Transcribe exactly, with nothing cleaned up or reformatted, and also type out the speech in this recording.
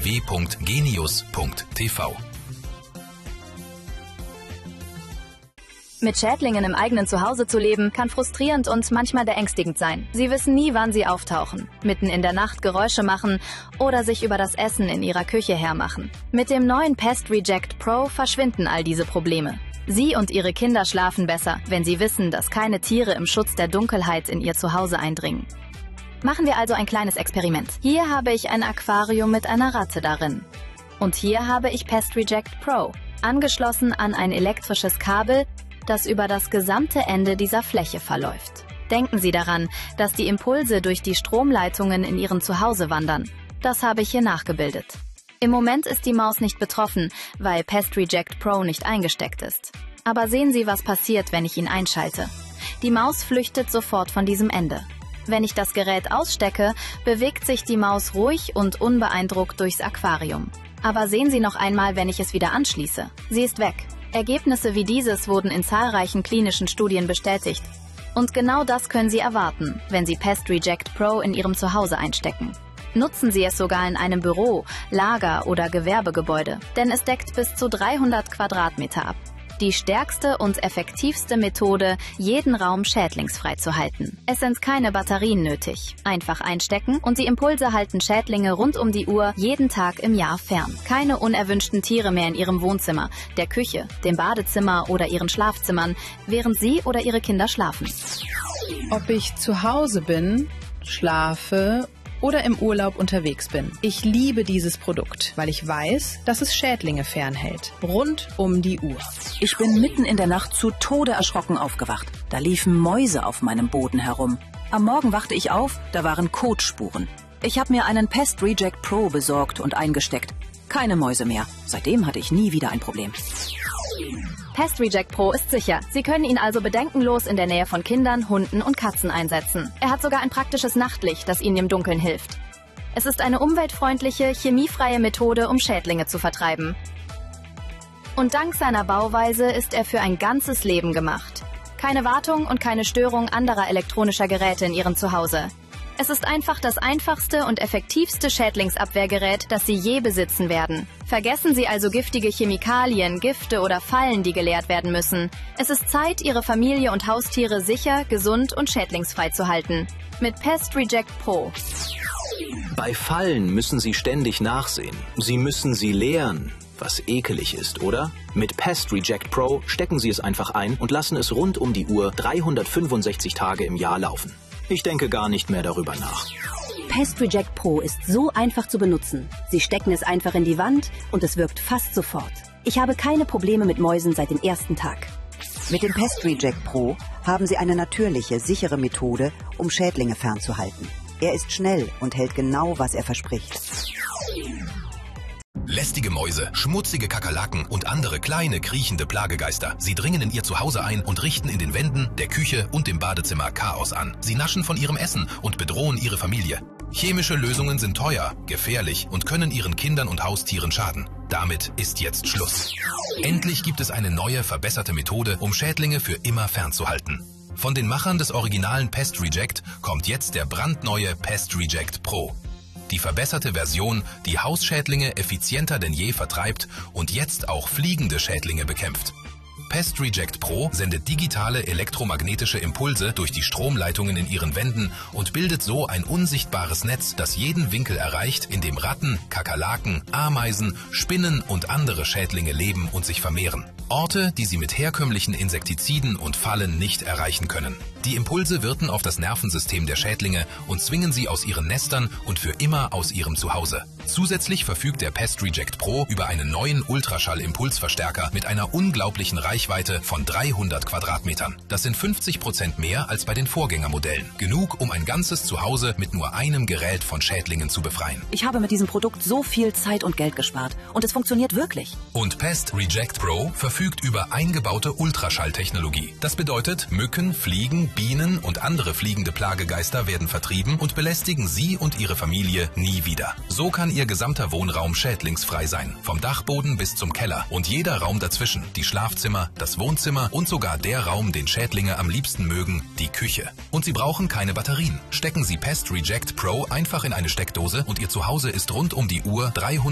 w w w punkt genius punkt t v. Mit Schädlingen im eigenen Zuhause zu leben, kann frustrierend und manchmal beängstigend sein. Sie wissen nie, wann sie auftauchen, mitten in der Nacht Geräusche machen oder sich über das Essen in ihrer Küche hermachen. Mit dem neuen Pest Reject Pro verschwinden all diese Probleme. Sie und Ihre Kinder schlafen besser, wenn sie wissen, dass keine Tiere im Schutz der Dunkelheit in ihr Zuhause eindringen. Machen wir also ein kleines Experiment. Hier habe ich ein Aquarium mit einer Ratte darin. Und hier habe ich Pest Reject Pro, angeschlossen an ein elektrisches Kabel, das über das gesamte Ende dieser Fläche verläuft. Denken Sie daran, dass die Impulse durch die Stromleitungen in Ihrem Zuhause wandern. Das habe ich hier nachgebildet. Im Moment ist die Maus nicht betroffen, weil Pest Reject Pro nicht eingesteckt ist. Aber sehen Sie, was passiert, wenn ich ihn einschalte. Die Maus flüchtet sofort von diesem Ende. Wenn ich das Gerät ausstecke, bewegt sich die Maus ruhig und unbeeindruckt durchs Aquarium. Aber sehen Sie noch einmal, wenn ich es wieder anschließe. Sie ist weg. Ergebnisse wie dieses wurden in zahlreichen klinischen Studien bestätigt. Und genau das können Sie erwarten, wenn Sie Pest Reject Pro in Ihrem Zuhause einstecken. Nutzen Sie es sogar in einem Büro, Lager oder Gewerbegebäude, denn es deckt bis zu dreihundert Quadratmeter ab. Die stärkste und effektivste Methode, jeden Raum schädlingsfrei zu halten. Es sind keine Batterien nötig. Einfach einstecken und die Impulse halten Schädlinge rund um die Uhr jeden Tag im Jahr fern. Keine unerwünschten Tiere mehr in Ihrem Wohnzimmer, der Küche, dem Badezimmer oder Ihren Schlafzimmern, während Sie oder Ihre Kinder schlafen. Ob ich zu Hause bin, schlafe oder im Urlaub unterwegs bin. Ich liebe dieses Produkt, weil ich weiß, dass es Schädlinge fernhält. Rund um die Uhr. Ich bin mitten in der Nacht zu Tode erschrocken aufgewacht. Da liefen Mäuse auf meinem Boden herum. Am Morgen wachte ich auf, da waren Kotspuren. Ich habe mir einen Pest Reject Pro besorgt und eingesteckt. Keine Mäuse mehr. Seitdem hatte ich nie wieder ein Problem. Pest Reject Pro ist sicher. Sie können ihn also bedenkenlos in der Nähe von Kindern, Hunden und Katzen einsetzen. Er hat sogar ein praktisches Nachtlicht, das Ihnen im Dunkeln hilft. Es ist eine umweltfreundliche, chemiefreie Methode, um Schädlinge zu vertreiben. Und dank seiner Bauweise ist er für ein ganzes Leben gemacht. Keine Wartung und keine Störung anderer elektronischer Geräte in Ihrem Zuhause. Es ist einfach das einfachste und effektivste Schädlingsabwehrgerät, das Sie je besitzen werden. Vergessen Sie also giftige Chemikalien, Gifte oder Fallen, die geleert werden müssen. Es ist Zeit, Ihre Familie und Haustiere sicher, gesund und schädlingsfrei zu halten. Mit Pest Reject Pro. Bei Fallen müssen Sie ständig nachsehen. Sie müssen sie leeren. Was ekelig ist, oder? Mit Pest Reject Pro stecken Sie es einfach ein und lassen es rund um die Uhr dreihundertfünfundsechzig Tage im Jahr laufen. Ich denke gar nicht mehr darüber nach. Pest Reject Pro ist so einfach zu benutzen. Sie stecken es einfach in die Wand und es wirkt fast sofort. Ich habe keine Probleme mit Mäusen seit dem ersten Tag. Mit dem Pest Reject Pro haben Sie eine natürliche, sichere Methode, um Schädlinge fernzuhalten. Er ist schnell und hält genau, was er verspricht. Lästige Mäuse, schmutzige Kakerlaken und andere kleine, kriechende Plagegeister. Sie dringen in Ihr Zuhause ein und richten in den Wänden, der Küche und dem Badezimmer Chaos an. Sie naschen von Ihrem Essen und bedrohen Ihre Familie. Chemische Lösungen sind teuer, gefährlich und können Ihren Kindern und Haustieren schaden. Damit ist jetzt Schluss. Endlich gibt es eine neue, verbesserte Methode, um Schädlinge für immer fernzuhalten. Von den Machern des originalen Pest Reject kommt jetzt der brandneue Pest Reject Pro. Die verbesserte Version, die Hausschädlinge effizienter denn je vertreibt und jetzt auch fliegende Schädlinge bekämpft. Pest Reject Pro sendet digitale elektromagnetische Impulse durch die Stromleitungen in ihren Wänden und bildet so ein unsichtbares Netz, das jeden Winkel erreicht, in dem Ratten, Kakerlaken, Ameisen, Spinnen und andere Schädlinge leben und sich vermehren. Orte, die sie mit herkömmlichen Insektiziden und Fallen nicht erreichen können. Die Impulse wirken auf das Nervensystem der Schädlinge und zwingen sie aus ihren Nestern und für immer aus ihrem Zuhause. Zusätzlich verfügt der Pest Reject Pro über einen neuen Ultraschall-Impulsverstärker mit einer unglaublichen Reichweite von dreihundert Quadratmetern. Das sind fünfzig Prozent mehr als bei den Vorgängermodellen. Genug, um ein ganzes Zuhause mit nur einem Gerät von Schädlingen zu befreien. Ich habe mit diesem Produkt so viel Zeit und Geld gespart und es funktioniert wirklich. Und Pest Reject Pro verfügt über eingebaute Ultraschalltechnologie. Das bedeutet, Mücken, Fliegen, Bienen und andere fliegende Plagegeister werden vertrieben und belästigen Sie und Ihre Familie nie wieder. So kann Ihr gesamter Wohnraum schädlingsfrei sein, vom Dachboden bis zum Keller und jeder Raum dazwischen, die Schlafzimmer, das Wohnzimmer und sogar der Raum, den Schädlinge am liebsten mögen, die Küche. Und Sie brauchen keine Batterien. Stecken Sie Pest Reject Pro einfach in eine Steckdose und Ihr Zuhause ist rund um die Uhr dreihundert